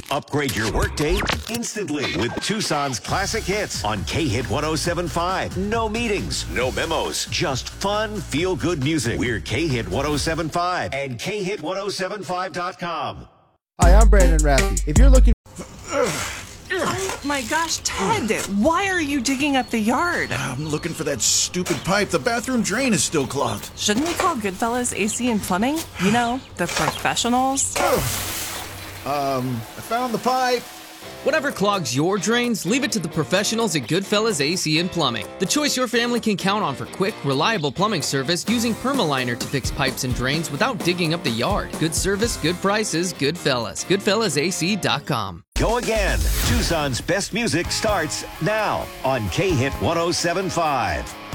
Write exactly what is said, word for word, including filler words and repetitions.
Upgrade your workday instantly with Tucson's classic hits on K-Hit one oh seven point five. No meetings, no memos, just fun, feel-good music. We're K-Hit one oh seven point five and K Hit one oh seven five dot com. Hi, I'm Brandon Raffi. If you're looking... Oh my gosh, Ted, why are you digging up the yard? I'm looking for that stupid pipe. The bathroom drain is still clogged. Shouldn't we call Goodfellas A C and Plumbing? You know, the professionals? Um, I found the pipe. Whatever clogs your drains, leave it to the professionals at Goodfellas A C and Plumbing. The choice your family can count on for quick, reliable plumbing service using Permaliner to fix pipes and drains without digging up the yard. Good service, good prices, Goodfellas. Goodfellas A C dot com. Go again. Tucson's best music starts now on K-Hit one oh seven point five.